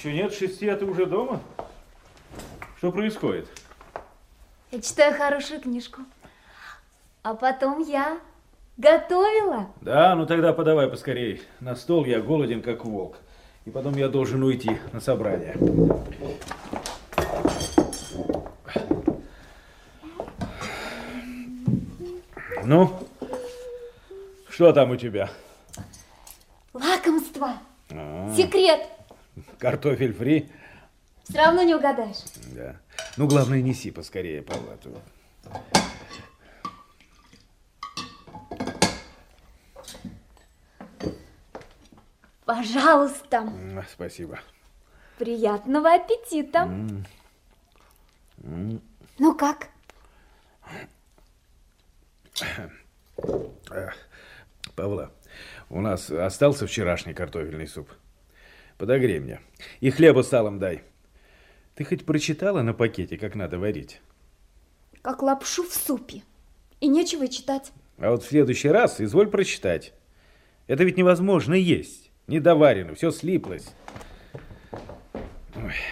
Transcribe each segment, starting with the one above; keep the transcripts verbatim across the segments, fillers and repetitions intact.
Еще нет шести, а ты уже дома? Что происходит? Я читаю хорошую книжку. А потом я готовила. Да, ну тогда подавай поскорей. На стол, я голоден, как волк. И потом я должен уйти на собрание. Ну, что там у тебя? Лакомство. А-а-а. Секрет. Картофель фри? Все равно не угадаешь. Да. Ну, главное, неси поскорее палату. Пожалуйста. Спасибо. Приятного аппетита. М -м. Ну как? Павла, у нас остался вчерашний картофельный суп. Подогрей мне. И хлеба с салом дай. Ты хоть прочитала на пакете, как надо варить? Как лапшу в супе. И нечего читать. А вот в следующий раз изволь прочитать. Это ведь невозможно есть. Недоварено, все слиплось. Ой.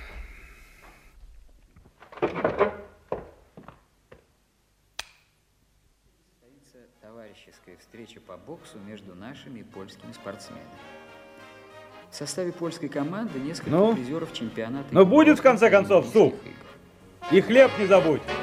Товарищеская встреча по боксу между нашими и польскими спортсменами. В составе польской команды несколько ну? призеров чемпионата. Но будет в конце концов суп. И хлеб не забудь.